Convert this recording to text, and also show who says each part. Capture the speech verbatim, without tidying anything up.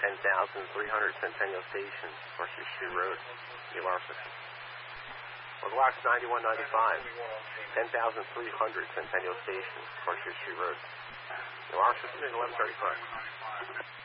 Speaker 1: ten thousand three hundred Centennial Station, Horseshoe Shoe Road, New Arthur. Well, Wax ninety-one ninety-five, ten thousand three hundred Centennial Station, Horseshoe Shoe Road, New Arthur, eleven thirty-five.